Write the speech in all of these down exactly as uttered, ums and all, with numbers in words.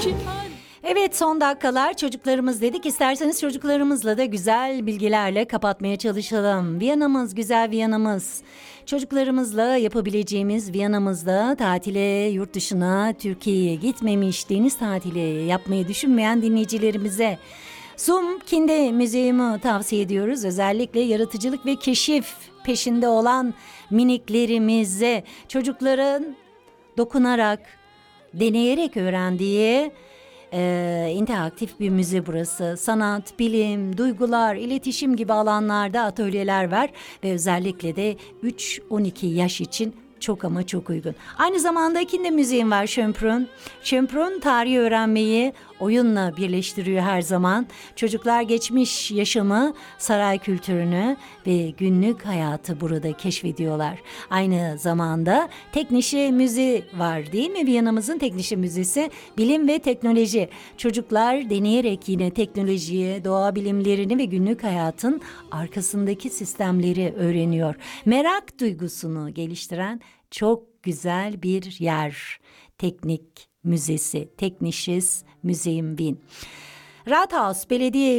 Evet, son dakikalar çocuklarımız dedik. İsterseniz çocuklarımızla da güzel bilgilerle kapatmaya çalışalım. Viyana'mız, güzel Viyana'mız. Çocuklarımızla yapabileceğimiz Viyana'mızda tatile, yurt dışına, Türkiye'ye gitmemiş, deniz tatili yapmayı düşünmeyen dinleyicilerimize Zum Kinde Müzeyumu tavsiye ediyoruz. Özellikle yaratıcılık ve keşif peşinde olan miniklerimize, çocukların dokunarak, deneyerek öğrendiği e, interaktif bir müze burası. Sanat, bilim, duygular, iletişim gibi alanlarda atölyeler var ve özellikle de üç on iki yaş için çok ama çok uygun. Aynı zamanda Kinde Müziğim var, Schönbrunn. Schönbrunn tarihi öğrenmeyi oyunla birleştiriyor her zaman. Çocuklar geçmiş yaşamı, saray kültürünü ve günlük hayatı burada keşfediyorlar. Aynı zamanda Teknische Müze var, değil mi? Viyana'mızın Teknische Müzesi, bilim ve teknoloji. Çocuklar deneyerek yine teknolojiyi, doğa bilimlerini ve günlük hayatın arkasındaki sistemleri öğreniyor. Merak duygusunu geliştiren çok güzel bir yer. Teknik Müzesi, Technisches Museum Wien. Rathaus Belediye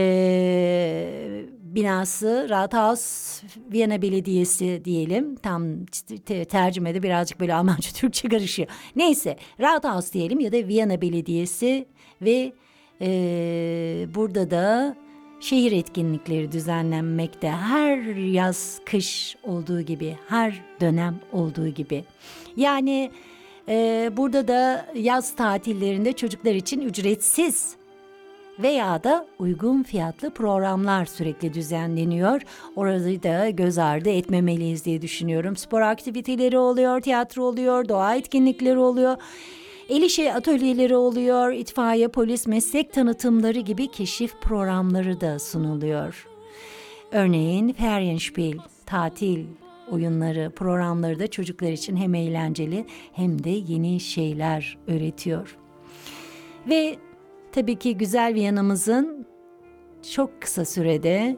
e, binası, Rathaus Viyana Belediyesi diyelim. Tam te- tercümede birazcık böyle Almanca Türkçe karışıyor. Neyse, Rathaus diyelim ya da Viyana Belediyesi ve e, burada da şehir etkinlikleri düzenlenmekte. Her yaz, kış olduğu gibi, her dönem olduğu gibi. Yani e, burada da yaz tatillerinde çocuklar için ücretsiz veya da uygun fiyatlı programlar sürekli düzenleniyor. Orada da göz ardı etmemeliyiz diye düşünüyorum. Spor aktiviteleri oluyor, tiyatro oluyor, doğa etkinlikleri oluyor. El işi atölyeleri oluyor, itfaiye, polis, meslek tanıtımları gibi keşif programları da sunuluyor. Örneğin Ferienspiel, tatil oyunları, programları da çocuklar için hem eğlenceli hem de yeni şeyler öğretiyor. Ve tabii ki güzel Viyana'mızın çok kısa sürede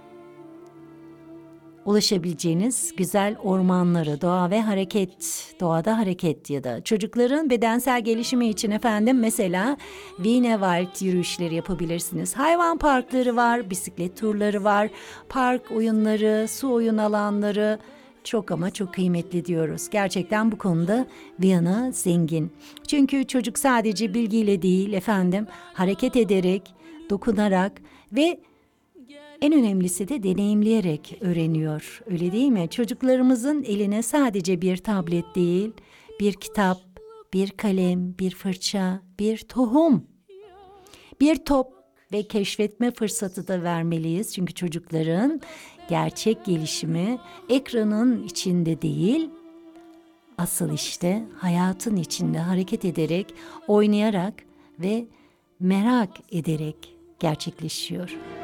ulaşabileceğiniz güzel ormanları, doğa ve hareket, doğada hareket ya da çocukların bedensel gelişimi için efendim mesela Wienerwald yürüyüşleri yapabilirsiniz. Hayvan parkları var, bisiklet turları var, park oyunları, su oyun alanları çok ama çok kıymetli diyoruz. Gerçekten bu konuda Viyana zengin. Çünkü çocuk sadece bilgiyle değil efendim, hareket ederek, dokunarak ve en önemlisi de deneyimleyerek öğreniyor. Öyle değil mi? Çocuklarımızın eline sadece bir tablet değil, bir kitap, bir kalem, bir fırça, bir tohum, bir top ve keşfetme fırsatı da vermeliyiz. Çünkü çocukların gerçek gelişimi ekranın içinde değil, asıl işte hayatın içinde hareket ederek, oynayarak ve merak ederek gerçekleşiyor.